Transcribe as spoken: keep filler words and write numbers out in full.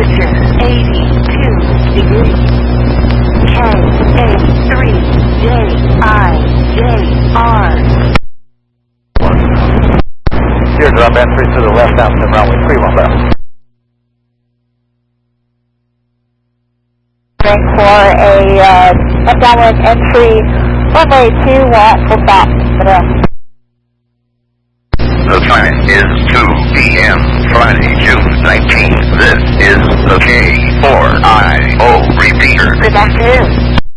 Temperature eighty-two degrees. K A three J I J R. Here's drop entry to the left, down to runway three one left. For a uh, left downwind entry, runway two one, full stop. The time is two P M Friday, June nineteenth. This is the K four I O repeater. Good afternoon.